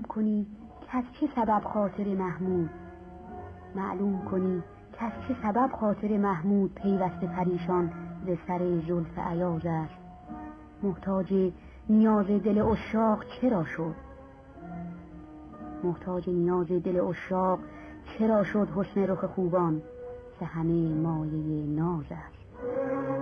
کنی کس چه سبب خاطر محمود، معلوم کنی کس چه سبب خاطر محمود پیوسته پریشان ز سر زلف ایاز است. محتاج نیاز دل عشاق چرا شد؟ محتاج نیاز دل عشاق چرا شد حسن رخ خوبان که همه مایه ناز است؟